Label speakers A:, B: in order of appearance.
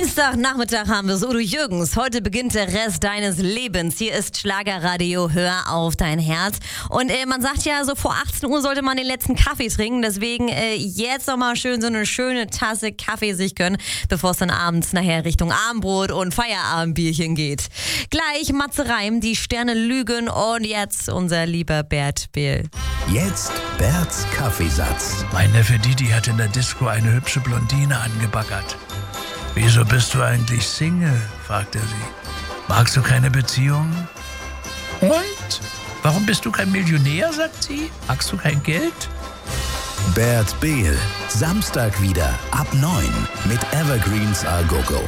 A: Dienstagnachmittag haben wir es. Udo Jürgens. Heute beginnt der Rest deines Lebens. Hier ist Schlagerradio. Hör auf dein Herz. Und man sagt ja, so vor 18 Uhr sollte man den letzten Kaffee trinken. Deswegen jetzt nochmal schön so eine schöne Tasse Kaffee sich gönnen, bevor es dann abends nachher Richtung Abendbrot und Feierabendbierchen geht. Gleich Matze Reim, die Sterne lügen und jetzt unser lieber Bert Behl.
B: Jetzt Berts Kaffeesatz.
C: Mein Neffe Didi hat in der Disco eine hübsche Blondine angebaggert. »Wieso bist du eigentlich Single?« fragt er sie. »Magst du keine Beziehung?« »Und? Warum bist du kein Millionär?« sagt sie. »Magst du kein Geld?«
B: Bert Behl, Samstag wieder ab 9 mit Evergreens A Go Go.